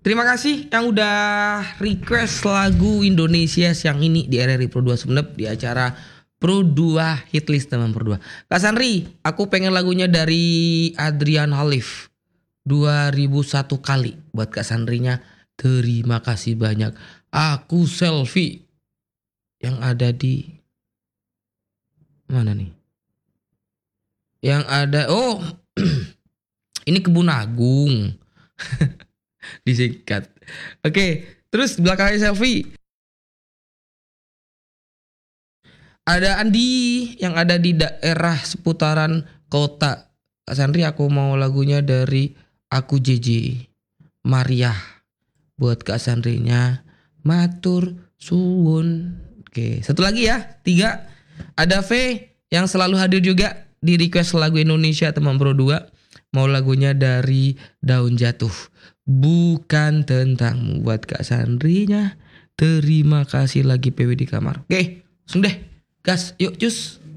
Terima kasih yang udah request lagu Indonesia siang ini di RRI Pro 2 Sumeneb di acara Pro 2 Hitlist teman Pro 2. Kak Sandri, aku pengen lagunya dari Adrian Halif 2001 kali buat Kak Sandrinya. Terima kasih banyak. Aku selfie yang ada di mana nih? Yang ada ini Kebun Agung. Disingkat. Oke, terus belakangnya selfie. Ada Andi yang ada di daerah seputaran kota. Kak Sandri, aku mau lagunya dari Aku JJ Maria buat Kak Sandrinya. Matur suwun. Oke, satu lagi ya, 3. Ada V yang selalu hadir juga di request lagu Indonesia teman Pro 2. Mau lagunya dari Daun Jatuh. Bukan tentangmu buat Kak Sandrinya. Terima kasih lagi PW di kamar. Oke, langsung deh. Gas, yuk cus.